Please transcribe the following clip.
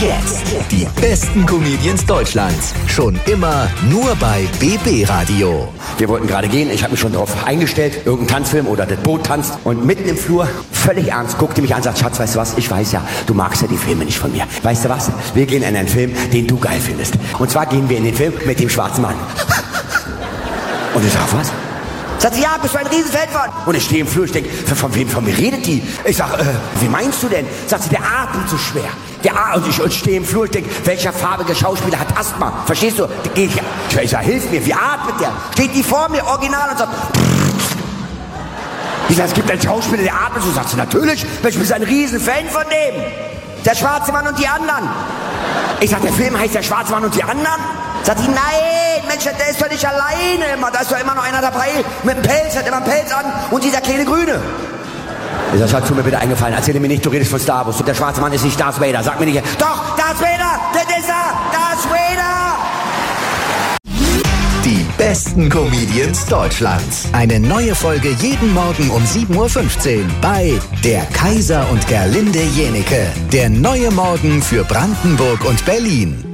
jetzt die besten Comedians Deutschlands. Schon immer nur bei BB Radio. Wir wollten gerade gehen, ich habe mich schon darauf eingestellt, irgendein Tanzfilm oder das Boot tanzt. Und mitten im Flur, völlig ernst, guckte mich an und sagt, Schatz, weißt du was, ich weiß ja, du magst ja die Filme nicht von mir. Weißt du was, wir gehen in einen Film, den du geil findest. Und zwar gehen wir in den Film mit dem schwarzen Mann. Und ich sag, was? Sagt sie, ja, bist du ein Riesenfan von? Und ich stehe im Flur, ich denke, von mir redet die? Ich sag, wie meinst du denn? Sagt sie, der atmet so schwer. Und ich stehe im Flur, ich denke, welcher farbige Schauspieler hat Asthma? Verstehst du? Ich sag, hilf mir, wie atmet der? Steht die vor mir, original, und sagt, ich sag, es gibt einen Schauspieler, der atmet so. Sagt sie, natürlich, ich bin ein Riesenfan von dem. Der schwarze Mann und die anderen. Ich sag, der Film heißt der schwarze Mann und die anderen? Sagt sie, nein, Mensch, der ist doch nicht alleine immer. Da ist doch immer noch einer dabei mit einem Pelz, hat immer einen Pelz an und dieser kleine Grüne. Ich sag, Schatz, tu mir bitte eingefallen, erzähl mir nicht, du redest von Star Wars. Der schwarze Mann ist nicht Darth Vader. Sag mir nicht, doch, Darth Vader, das ist er, Darth Vader. Die besten Comedians Deutschlands. Eine neue Folge jeden Morgen um 7.15 Uhr bei Der Kaiser und Gerlinde Jenieke. Der neue Morgen für Brandenburg und Berlin.